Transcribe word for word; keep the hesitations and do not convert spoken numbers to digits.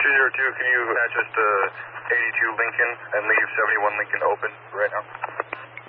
two zero two, can you match us to eighty-two Lincoln and leave seventy-one Lincoln open right now?